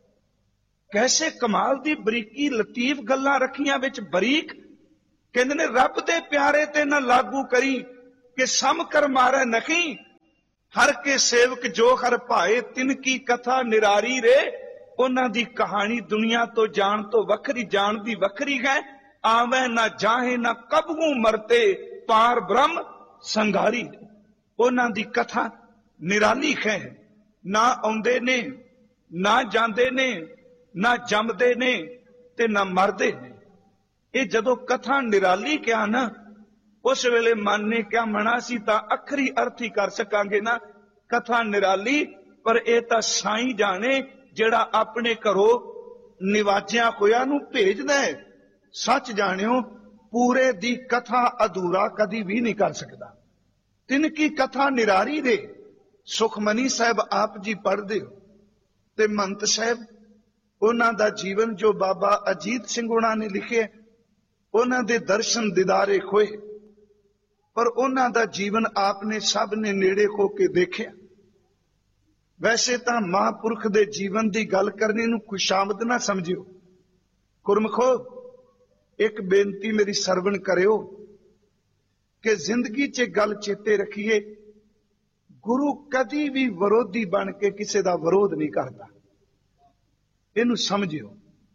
A: ਕੈਸੇ ਕਮਾਲ ਦੀ ਬਰੀਕੀ ਲਤੀਫ ਗੱਲਾਂ ਰੱਖੀਆਂ ਵਿੱਚ ਬਰੀਕ। ਕਹਿੰਦੇ ਨੇ ਰੱਬ ਦੇ ਪਿਆਰੇ ਤੇ ਨਾ ਲਾਗੂ ਕਰੀ ਕਿ ਸਮ ਕਰ ਮਾਰੇ ਨਹੀਂ। ਹਰ ਕੇ ਸੇਵਕ ਜੋ ਹਰ ਭਾਏ, ਤਿਨ ਕੀ ਕਥਾ ਨਿਰਾਰੀ ਰੇ। ਉਹਨਾਂ ਦੀ ਕਹਾਣੀ ਦੁਨੀਆ ਤੋਂ ਜਾਣ ਤੋਂ ਵੱਖਰੀ, ਜਾਣ ਦੀ ਵੱਖਰੀ ਹੈ। ਆਵੇਂ ਨਾ ਜਾਹੇ ਨਾ ਕਬਹੂ ਮਰਤੇ, ਪਾਰ ਬ੍ਰਹਮ ਸੰਘਾਰੀ। ਉਹਨਾਂ ਦੀ ਕਥਾ ਨਿਰਾਲੀ ਹੈ। ਨਾ ਆਉਂਦੇ ਨੇ, ਨਾ ਜਾਂਦੇ ਨੇ, ਨਾ ਜੰਮਦੇ ਨੇ, ਤੇ ਨਾ ਮਰਦੇ ਨੇ। ਇਹ ਜਦੋਂ ਕਥਾ ਨਿਰਾਲੀ ਕਿਹਾ ਨਾ, ਉਸ ਵੇਲੇ ਮਨ ਨੇ ਕਿਹਾ ਮਨਾ ਸੀ ਤਾਂ ਅਖਰੀ ਅਰਥ ਹੀ ਕਰ ਸਕਾਂਗੇ ਨਾ। ਕਥਾ ਨਿਰਾਲੀ, पर ये तां साईं जाने जिहड़ा अपने घरों निवाजिया होया नूं भेजदा है। सच जाणियो पूरे दी कथा अधूरा कदी भी नहीं कर सकदा। तिनकी कथा निरारी दे। सुखमनी साहब आप जी पढ़दे हो ते महंत साहब उन्हां दा जीवन जो बाबा अजीत सिंह उन्हां ने लिखे, उन्हां दे दर्शन दिदारे खोए, पर उन्हां दा जीवन आपने सब ने नेड़े हो के देखिया। वैसे तां महापुरख दे जीवन दी गल करने नूं खुशामद ना समझियो। गुरमुखो एक बेनती मेरी सरवण करियो कि जिंदगी च गल चेते रखिए, गुरु कदी भी विरोधी बन के किसी का विरोध नहीं करता। इनू समझियो,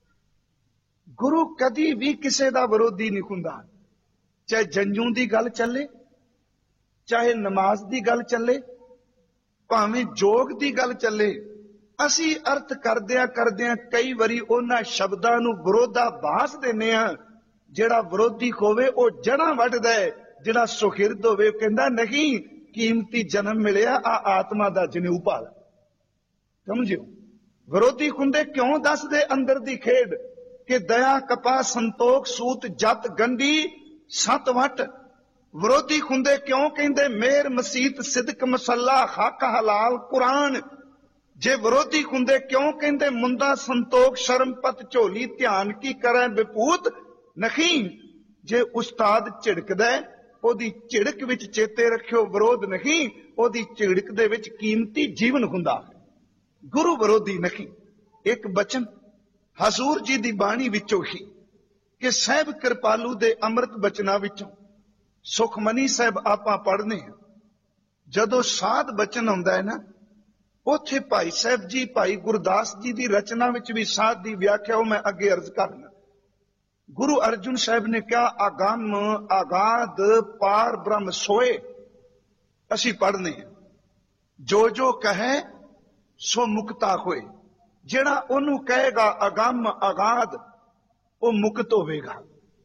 A: गुरु कदी भी किसी का विरोधी नहीं हुंदा। चाहे जंजू की गल चले, चाहे नमाज की गल चले, भावें जोग की गल चले, असी अर्थ करदियां कई बारी उन्हां शब्दां नूं विरोधाभास देने आ। जिहड़ा विरोधी होवे वो जड़ां वढदा है, जिहड़ा सुखिरद होवे कहंदा नहीं कीमती जन्म मिलिया, आ आत्मा दा जनेऊ भाल। समझियो, विरोधी हुंदे क्यों दसदे अंदर दी खेड कि दया कपा संतोख सूत जत गंढी सत वट। विरोधी हुंदे क्यों कहंदे मेहर मसीत सिदक मसला हक हलाल कुरान। जे विरोधी हुंदे क्यों कहंदे मुंदा संतोख शर्म पत झोली ध्यान की करै विभूत। नहीं, जे उस्ताद झिड़कदा ओदी झिड़क विच चेते रखियो विरोध नहीं, ओदी झिड़क दे विच कीमती जीवन हुंदा। गुरु विरोधी नहीं। एक बचन हजूर जी दी बाणी विचों ही कि साहिब कृपालू दे अमृत बचना विचों सुखमनी साहब आपां पढ़ने हैं। जदों साध बचन आउंदा है ना, उथे भाई साहब जी भाई गुरदास जी दी रचना विच भी साध दी व्याख्या मैं अगे अर्ज करना। गुरु अर्जुन साहब ने कहा आगम आगाद पार ब्रह्म सोए। असी पढ़ने हैं जो जो कहे सो मुक्ता होए। जिहड़ा ओनू कहेगा अगम आगाद वो मुक्त होवेगा।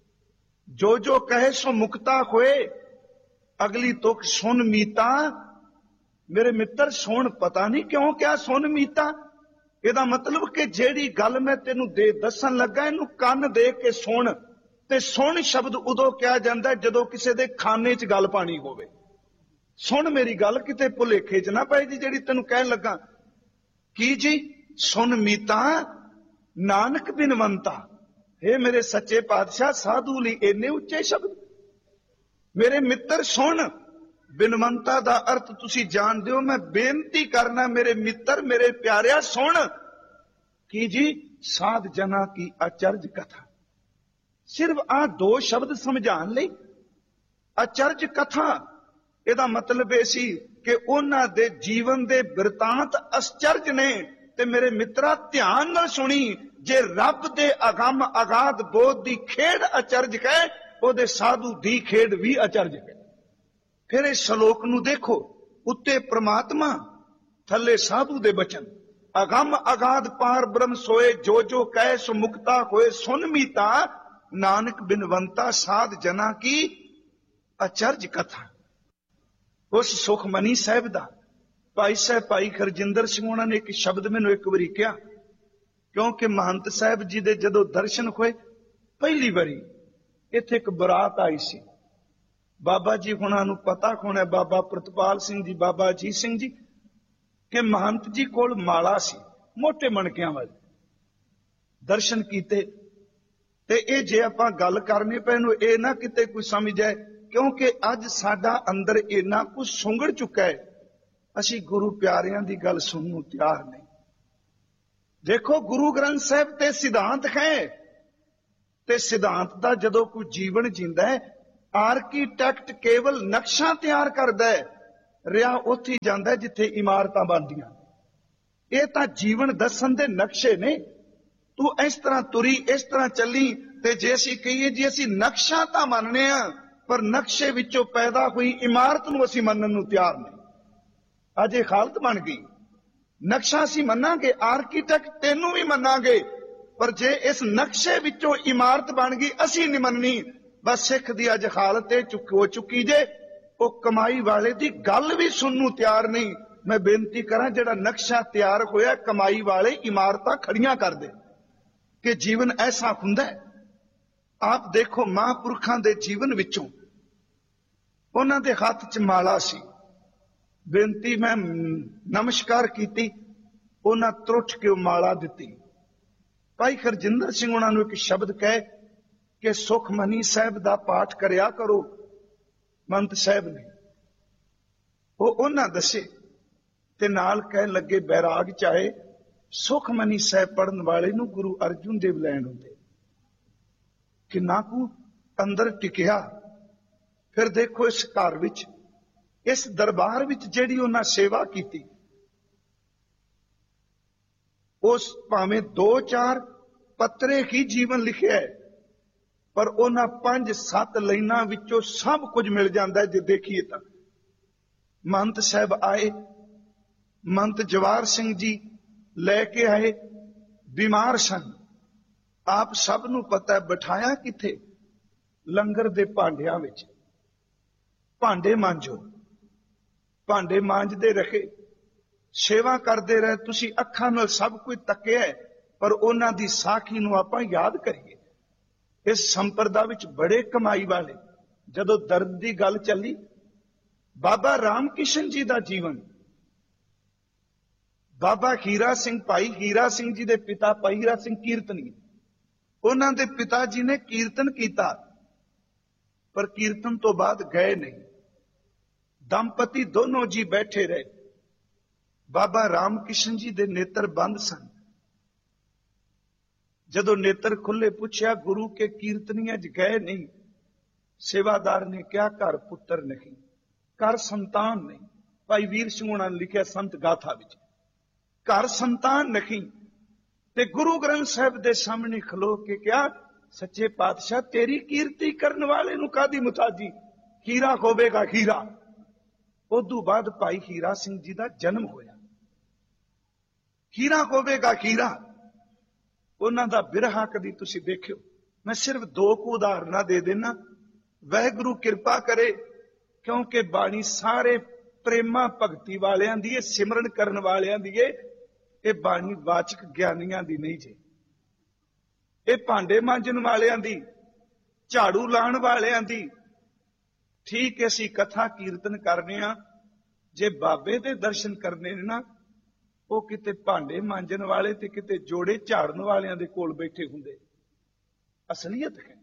A: जो जो कहे सो मुक्ता होए। अगली तुक सुन मीता। मेरे मित्र सुन, पता नहीं क्यों क्या सुन मीता। ਇਹਦਾ मतलब कि ਜਿਹੜੀ गल मैं तेनू दे दसन लगा इनू कान दे के सुन। ते सुन शब्द उदों किया जाता है जदों किसी दे खाने च गल पानी होवे। सुन मेरी गल किते भुलेखे च ना पए जी ਜਿਹੜੀ तेनू कहन लगा। की जी सुन मीता नानक बिनवंता। हे मेरे सच्चे पातशाह साधु लई इन्ने उच्चे शब्द। मेरे मित्र सुन। बिनवंता दा अर्थ तुसी जानदे हो। मैं बेनती करना मेरे मित्र मेरे प्यारिया सुन। की जी साध जना की अचरज कथा। सिर्फ आ दो शब्द समझाने लई अचरज कथा। ਇਹਦਾ मतलब ਇਹ ਸੀ कि ਉਹਨਾਂ ਦੇ जीवन ਦੇ ਬਿਰਤਾਂਤ ਅਚਰਜ ਨੇ। ਤੇ ਮੇਰੇ ਮਿੱਤਰਾ ਧਿਆਨ ਨਾਲ ਸੁਣੀ, ਜੇ ਰੱਬ ਦੇ ਅਗੰਮ ਅਗਾਧ ਬੋਧ ਦੀ ਖੇਡ ਅਚਰਜ ਕਹੇ, ਉਹਦੇ ਸਾਧੂ ਦੀ ਖੇਡ ਵੀ ਅਚਰਜ ਹੈ। फिर इस श्लोक नू देखो, उत्ते परमात्मा थले साधु दे बचन। अगम अगाध पार ब्रह्म सोए जो जो कहे सो मुक्ता होए। सुन मीता नानक बिनवंता साध जना की अचरज कथा। उस सुखमनी साहब दा भाई साहब भाई खरजिंदर सिंह उन्होंने एक शब्द मैनू एक बारी कहा, क्योंकि महंत साहब जी दे जदों दर्शन होए पहली बारी इत्थे एक बरात आई सी। बाबा जी हुणां नूं पता होना, बाबा प्रतपाल सिंह जी बाबा अजीत सिंह जी कि महंत जी कोल माला सी मोटे मणकियां वाली। दर्शन कीते ते ये जे आपां गल करनी पैनू ये ना किते कोई समझ जाए, क्योंकि अज साडा अंदर इन्ना कुछ सुंगड़ चुका है, असी गुरु प्यारियां दी गल सुनने नूं तैयार नहीं। देखो गुरु ग्रंथ साहिब ते सिद्धांत है, ते सिद्धांत दा जदों कोई जीवन जींदा है, आर्कीटैक्ट केवल नक्शा तैयार करता है, रिया उत्थे ही जांदा है जिथे इमारतां बनदियां। ये तां जीवन दसन दे नक्शे ने। तू इस तरह तुरी इस तरह चली, ते जे असीं कहीए जी असीं नक्शा तां मनने आ, पर नक्शे विचों पैदा हुई इमारत नूं असीं मनण नूं तैयार नहीं। अज ये हालत बन गई। नक्शा असीं मन्नांगे, आर्कीटैक्ट तेनू भी मन्नांगे, पर जे इस नक्शे विचों इमारत बन गई असीं नहीं मननी। बस सिख दी अज हालत हो चुकी जे वो कमाई वाले दी गल भी सुननू तैयार नहीं, मैं बेनती करा जिहड़ा नक्शा तैयार होया कमाई वाले इमारतां खड़ियां कर दे कि जीवन ऐसा हुंदा है। आप देखो महापुरखां दे जीवन विचों उन्हां दे हत्थ च माला सी। बेनती मैं नमस्कार कीती, उन्हां त्रुट के माला दिती। भाई हरजिंदर सिंह उन्हां नूं एक शब्द कहे कि सुखमनी साहिब दा पाठ करिया करो। महंत साहिब ने वो उन्हां दसे ते नाल कहन लगे बैराग चाहे सुखमनी साहिब पढ़न वाले नूं गुरु अर्जुन देव लैण हुंदे। किन्ना कू अंदर टिकिया। फिर देखो इस घर विच, इस दरबार विच जिहड़ी उन्हां सेवा कीती, उस भावें 2-4 पत्रे ही जीवन लिखिया है, पर उन्हां 5-7 लाइनां विचों सब कुछ मिल जाता है। जे देखिए तो महंत साहब आए, महंत जवाहर सिंह जी लैके आए, बीमार सन। आप सब नूं पता है बिठाया किथे? लंगर दे भांडियां विच। भांडे मांजो, भांडे मांजदे रहे, सेवा करते रहे। तुसी अखां नाल सब कुछ तकिया है, पर उन्हां दी साखी नूं आपां याद करिए। इस संप्रदा विच बड़े कमाई वाले, जदों दर्द की गल चली, बाबा राम किशन जी का जीवन, बाबा हीरा सिंह, भाई हीरा सिंह जी के पिता भाई हीरा सिंह कीर्तनी, उन्हां दे पिता जी ने कीर्तन किया, पर कीर्तन तो बाद गए नहीं। दंपति दोनों जी बैठे रहे। बाबा राम किशन जी दे नेत्र बंद सन। जदों नेत्र खुले पूछया गुरु के कीर्तनियां च गए नहीं। सेवादार ने क्या घर पुत्र नहीं, घर संतान नहीं। भाई वीर सिंह उन्हां ने लिखिया संत गाथा विच, घर संतान नहीं। ते गुरु ग्रंथ साहिब दे सामने खलो के क्या, सच्चे पातशाह तेरी कीर्ति करने वाले नूं कादी मुताजी, हीरा होवेगा हीरा। उदों बाद भाई हीरा सिंह जी का जन्म होया। हीरा होवेगा हीरा, उन्हां दा बिरहा कदी तुसीं देखियो? मैं सिर्फ 2 को उदाहरण दे देना। वाहिगुरू किरपा करे, क्योंकि बाणी सारे प्रेमा भगती वालियां दी है, सिमरन करन वालियां दी है। ये बाणी वाचक ज्ञानियां दी नहीं जे। ये भांडे मांजन वालियां दी, झाड़ू लाण वालियां दी। ठीक है, असीं कथा कीर्तन करने आ, जे बाबे दे दर्शन करने ने ना, वो किते भांडे मांजन वाले ते किते जोड़े झाड़न वालियां दे कोल बैठे हुंदे। असलियत है।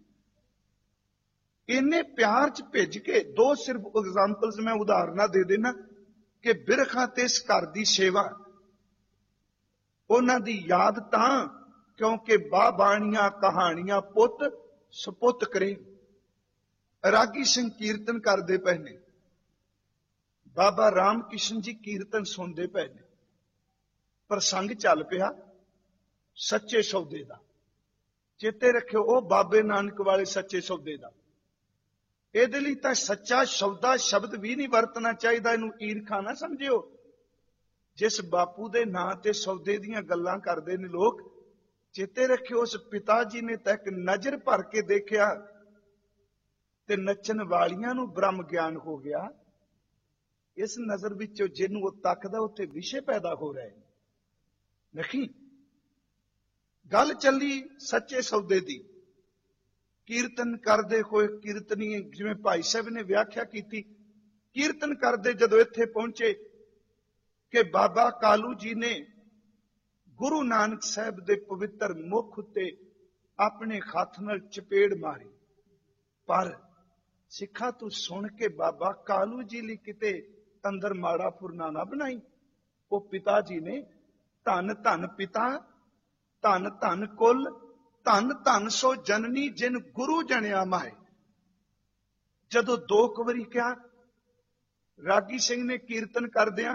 A: इन्ने प्यार च भेज के 2 सिर्फ एग्जाम्पल्स मैं उदाहरण दे देना कि बिरखा ते इस घर दी सेवा उन्हां दी याद तां क्योंकि बाणियां कहानियां पुत सपुत करे। रागी सिंह कीर्तन करते पे ने, बाबा राम किशन जी कीर्तन सुनते पे ने। प्रसंग चल पिया सच्चे सौदे का। चेते रखियो, वो बाबे नानक वाले सच्चे सौदे का। ਇਹਦੇ ਲਈ ਤਾਂ सच्चा सौदा शब्द भी नहीं वरतना चाहिए। ਇਹਨੂੰ ਈਰਖਾ ना समझियो। जिस बापू के नां ते सौदे दीयां गल्लां करदे ने लोग, चेते रखियो उस पिता जी ने तो एक नजर भर के देखिया ते नचन वालियां नूं ब्रह्म ज्ञान हो गया। इस नजर विचों जिन्हों वो तकदा उत्थे विषय पैदा हो रहे नहीं। गल चली सच्चे सौदे दी। कीर्तन करते हुए कीर्तनी जिवें भाई साहब ने व्याख्या की, कीर्तन करते जदों इत्थे पहुंचे कि बाबा कालू जी ने गुरु नानक साहब दे पवित्र मुख उत्ते अपने हथ नाल चपेड़ मारी। पर सिखा तू सुन के बाबा कालू जी लई किते अंदर माड़ा फुरना ना बनाई। वो पिता जी ने धन धन पिता, धन धन कुल, धन धन सो जननी जिन गुरु जनिया माए। जदों 2 वारी क्या रागी सिंह ने कीर्तन करदियां